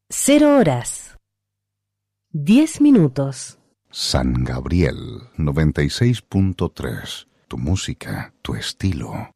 0 horas, 10 minutos. San Gabriel 96.3. Tu música, tu estilo.